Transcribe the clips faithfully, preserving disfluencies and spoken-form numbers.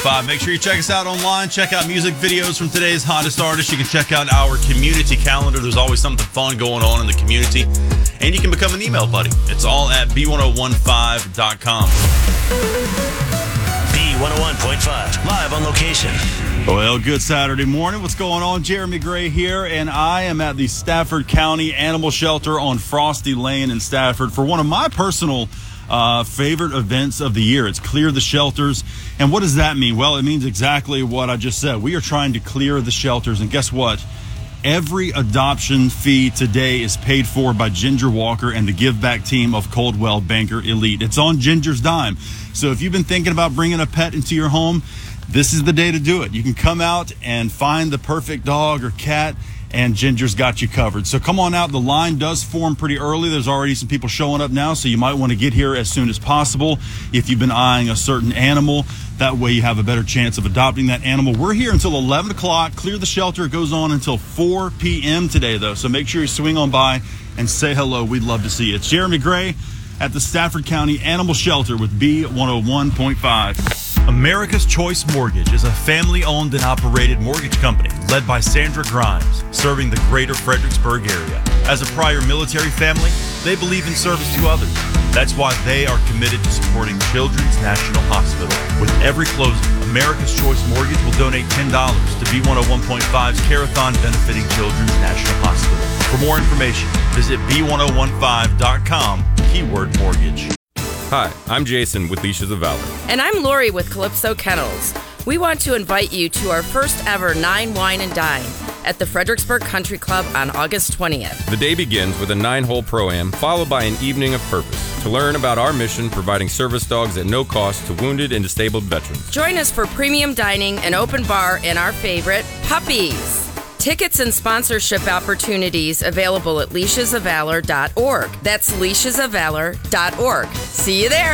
Five. Make sure you check us out online. Check out music videos from today's hottest artists. You can check out our community calendar. There's always something fun going on in the community. And you can become an email buddy. It's all at b one oh one five dot com. B one oh one point five, live on location. Well, good Saturday morning. What's going on? Jeremy Gray here, and I am at the Stafford County Animal Shelter on Frosty Lane in Stafford for one of my personal Uh, favorite events of the year. It's Clear the Shelters. And what does that mean? Well, it means exactly what I just said. We are trying to clear the shelters. And guess what? Every adoption fee today is paid for by Ginger Walker and the Give Back team of Coldwell Banker Elite. It's on Ginger's dime. So if you've been thinking about bringing a pet into your home, this is the day to do it. You can come out and find the perfect dog or cat, and Ginger's got you covered. So come on out. The line does form pretty early. There's already some people showing up now, so you might want to get here as soon as possible if you've been eyeing a certain animal. That way you have a better chance of adopting that animal. We're here until eleven o'clock. Clear the Shelter goes on until four p.m. today, though, so make sure you swing on by and say hello. We'd love to see you. It's Jeremy Gray at the Stafford County Animal Shelter with B one oh one point five. America's Choice Mortgage is a family-owned and operated mortgage company led by Sandra Grimes, serving the greater Fredericksburg area. As a prior military family, they believe in service to others. That's why they are committed to supporting Children's National Hospital. With every closing, America's Choice Mortgage will donate ten dollars to B one oh one point five's Carathon benefiting Children's National Hospital. For more information, visit b one oh one five dot com, keyword mortgage. Hi, I'm Jason with Leashes of Valor. And I'm Lori with Calypso Kennels. We want to invite you to our first ever Nine Wine and Dine at the Fredericksburg Country Club on August twentieth. The day begins with a nine-hole Pro-Am, followed by an evening of purpose to learn about our mission providing service dogs at no cost to wounded and disabled veterans. Join us for premium dining, an open bar, and our favorite, puppies. Tickets and sponsorship opportunities available at leashes of valor dot org. That's leashes of valor dot org. See you there.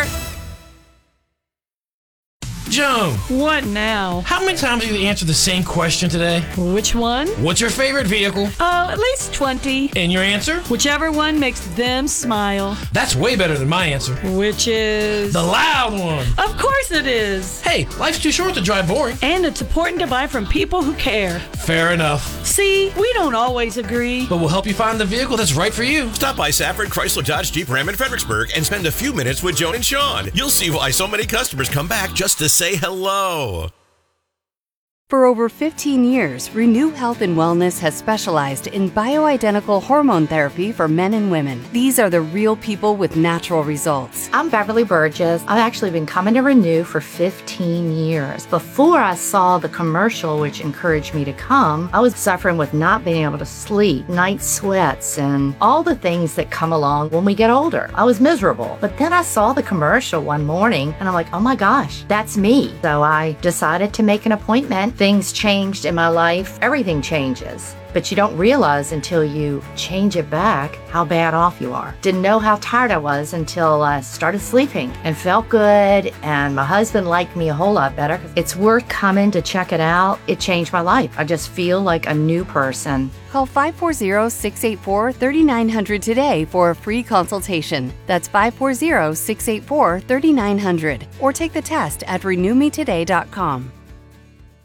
Joan. What now? How many times have you answered the same question today? Which one? What's your favorite vehicle? Oh, at least twenty. And your answer? Whichever one makes them smile. That's way better than my answer. Which is... the loud one. Of course it is. Hey, life's too short to drive boring. And it's important to buy from people who care. Fair enough. See, we don't always agree. But we'll help you find the vehicle that's right for you. Stop by Safford Chrysler Dodge Jeep Ram in Fredericksburg and spend a few minutes with Joan and Sean. You'll see why so many customers come back just to say hello. For over fifteen years, Renew Health and Wellness has specialized in bioidentical hormone therapy for men and women. These are the real people with natural results. I'm Beverly Burgess. I've actually been coming to Renew for fifteen years. Before I saw the commercial, which encouraged me to come, I was suffering with not being able to sleep, night sweats, and all the things that come along when we get older. I was miserable. But then I saw the commercial one morning, and I'm like, oh my gosh, that's me. So I decided to make an appointment. Things changed in my life. Everything changes. But you don't realize until you change it back how bad off you are. Didn't know how tired I was until I started sleeping and felt good, and my husband liked me a whole lot better. It's worth coming to check it out. It changed my life. I just feel like a new person. Call five four zero, six eight four, three nine zero zero today for a free consultation. That's five four zero, six eight four, three nine zero zero. Or take the test at renew me today dot com.